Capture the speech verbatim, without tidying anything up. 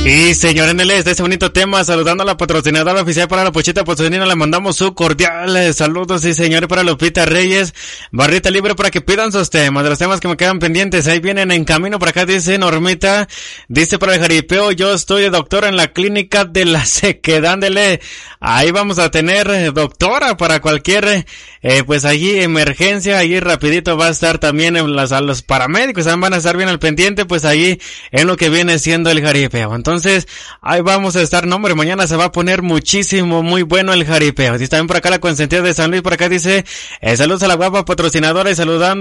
Y señor N L, de este bonito tema, saludando a la patrocinadora oficial para la Pochita Pozoñina, le mandamos su cordial saludos, sí señor, para Lupita Reyes, barrita libre para que pidan sus temas, de los temas que me quedan pendientes, ahí vienen en camino. Por acá dice Normita, dice para el jaripeo, yo estoy de doctora en la clínica de la sequedad, ándele, ahí vamos a tener doctora para cualquier, eh, pues allí emergencia, allí rapidito va a estar también en las, a los paramédicos, van a estar bien al pendiente, pues allí en lo que viene siendo el jaripeo. Entonces, ahí vamos a estar, no hombre, mañana se va a poner muchísimo, muy bueno el jaripeo. Y también por acá la consentida de San Luis, por acá dice, eh, saludos a la guapa patrocinadora y saludando